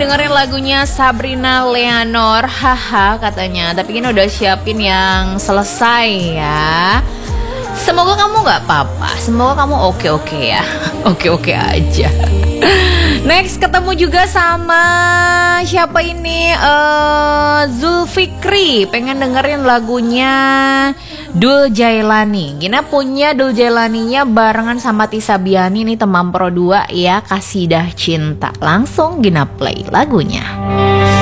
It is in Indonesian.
dengerin lagunya Sabrina Leonor, haha katanya. Tapi Gina udah siapin yang selesai ya. Semoga kamu gak apa-apa, semoga kamu oke-oke ya. Oke-oke aja. Next ketemu juga sama siapa ini, Zulfikri. Pengen dengerin lagunya Dul Jailani. Gina punya Dul Jailaninya barengan sama Tisa Biani nih, teman Pro 2 ya, Kasidah Cinta. Langsung Gina play lagunya.